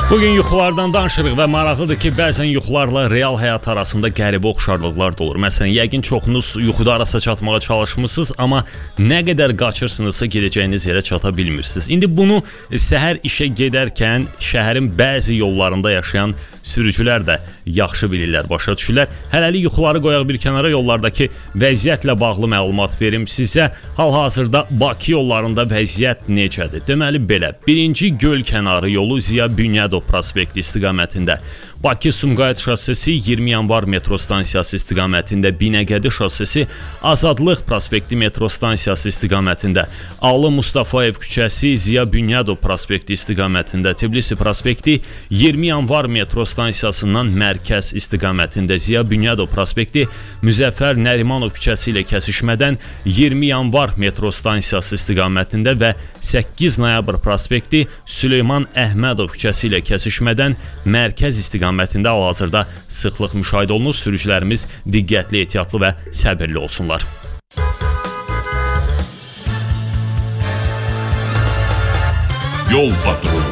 Bugün yuxulardan danışırıq və maraqlıdır ki, bəzən yuxularla real həyat arasında qəribə oxşarlıqlar da olur. Məsələn, yəqin çoxunuz yuxuda arasa çatmağa çalışmısınız, amma nə qədər qaçırsınızsa gedəcəyiniz yerə çata bilmirsiniz. İndi bunu səhər işə gedərkən şəhərin bəzi yollarında yaşayan sürücülər də yaxşı bilirlər, başa düşürlər. Hələlik yuxuları qoyaq bir kənara, yollardakı vəziyyətlə bağlı məlumat verim sizə. Hal-hazırda Bakı yollarında vəziyyət necədir? Deməli belə, birinci göl kənarı yolu Ziya Bünyadov prospekti istiqamətində. Bakı-Sumqayıt şossesi 20 yanvar metro stansiyası istiqamətində, Binəqədi şossesi Azadlıq prospekti metro stansiyası istiqamətində, Alı Mustafayev küçəsi Ziya Bünyadov prospekti istiqamətində, Tbilisi prospekti 20 yanvar metro stansiyasından mərkəz istiqamətində, Ziya Bünyadov prospekti Müzəffər Nərimanov küçəsi ilə kəsişmədən 20 yanvar metro stansiyası istiqamətində və 8 noyabr prospekti Süleyman Əhmədov küçəsi ilə kəsişmədən mərkəz istiqamətində hal-hazırda sıxlıq müşahidə olunur. Sürücülərimiz diqqətli, ehtiyatlı və səbirli olsunlar. Yol patrolu.